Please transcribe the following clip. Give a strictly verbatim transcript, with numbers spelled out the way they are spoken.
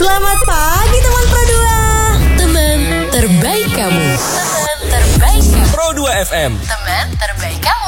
Selamat pagi teman Pro dua. Teman terbaik kamu. Teman terbaik kamu. Pro dua F M. Teman terbaik kamu.